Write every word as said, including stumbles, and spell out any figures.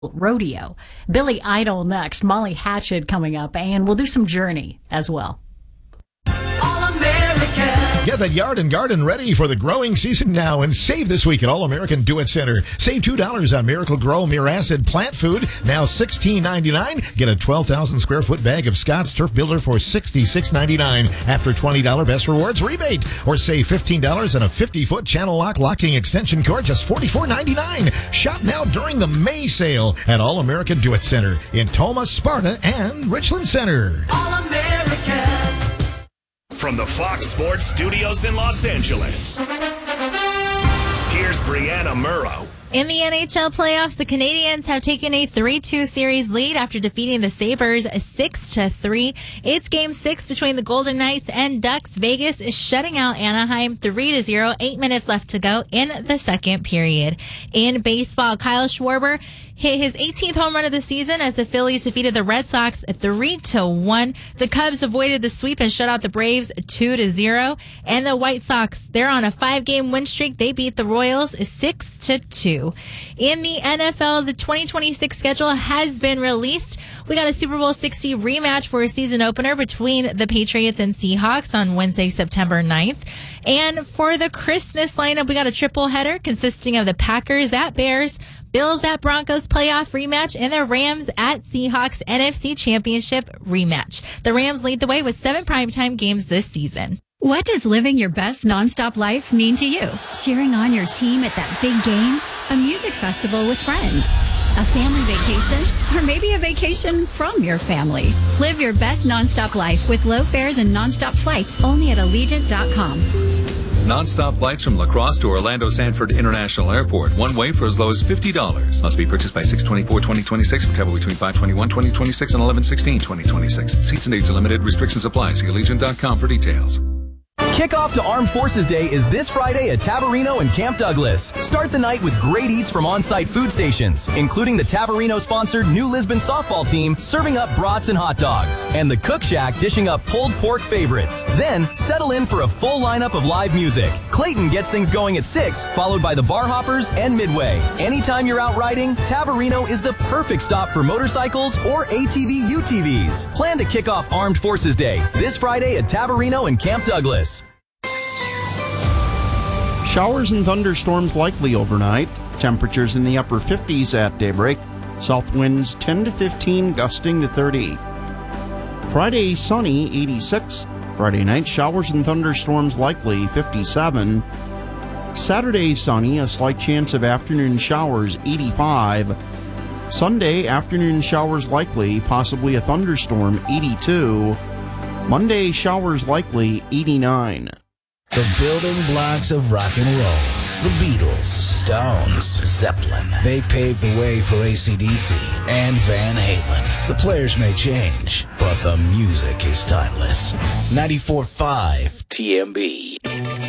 Rodeo. Billy Idol next, Molly Hatchet coming up, and we'll do some Journey as well. Get that yard and garden ready for the growing season now and save this week at All-American Do It Center. Save two dollars on Miracle Grow Miracid plant food, now sixteen ninety-nine. Get a twelve thousand square foot bag of Scott's Turf Builder for sixty-six ninety-nine after twenty dollars Best Rewards rebate. Or save fifteen dollars on a fifty foot channel lock locking extension cord, just forty-four ninety-nine. Shop now during the May sale at All-American Do It Center in Toma, Sparta, and Richland Center. All-American. From the Fox Sports Studios in Los Angeles, here's Brianna Murrow. In the N H L playoffs, the Canadiens have taken a three two series lead after defeating the Sabres six to three. It's game six between the Golden Knights and Ducks. Vegas is shutting out Anaheim three to zero. Eight minutes left to go in the second period. In baseball, Kyle Schwarber hit his eighteenth home run of the season as the Phillies defeated the Red Sox three to one. The Cubs avoided the sweep and shut out the Braves two to zero. And the White Sox, they're on a five-game win streak. They beat the Royals six to two. In the N F L, the twenty twenty-six schedule has been released. We got a Super Bowl sixty rematch for a season opener between the Patriots and Seahawks on Wednesday, September ninth. And for the Christmas lineup, we got a triple header consisting of the Packers at Bears, Bills at Broncos playoff rematch, and the Rams at Seahawks N F C Championship rematch. The Rams lead the way with seven primetime games this season. What does living your best nonstop life mean to you? Cheering on your team at that big game? A music festival with friends? A family vacation? Or maybe a vacation from your family? Live your best nonstop life with low fares and nonstop flights only at Allegiant dot com. Non-stop flights from La Crosse to Orlando Sanford International Airport. One way for as low as fifty dollars. Must be purchased by six twenty-four twenty twenty-six for travel between five twenty-one twenty twenty-six and eleven sixteen twenty twenty-six. Seats and dates are limited. Restrictions apply. See Allegiant dot com for details. Kickoff to Armed Forces Day is this Friday at Taverino and Camp Douglas. Start the night with great eats from on-site food stations, including the Taverino-sponsored New Lisbon softball team serving up brats and hot dogs, and the Cook Shack dishing up pulled pork favorites. Then, settle in for a full lineup of live music. Clayton gets things going at six, followed by the Bar Hoppers and Midway. Anytime you're out riding, Taverino is the perfect stop for motorcycles or A T V U T Vs. Plan to kick off Armed Forces Day this Friday at Taverino and Camp Douglas. Showers and thunderstorms likely overnight. Temperatures in the upper fifties at daybreak. South winds ten to fifteen, gusting to thirty. Friday, sunny, eighty-six. Friday night, showers and thunderstorms likely, fifty-seven. Saturday, sunny, a slight chance of afternoon showers, eighty-five. Sunday, afternoon showers likely, possibly a thunderstorm, eighty-two. Monday, showers likely, eighty-nine. The building blocks of rock and roll. The Beatles, Stones, Zeppelin. They paved the way for A C D C and Van Halen. The players may change, but the music is timeless. ninety-four point five T M B.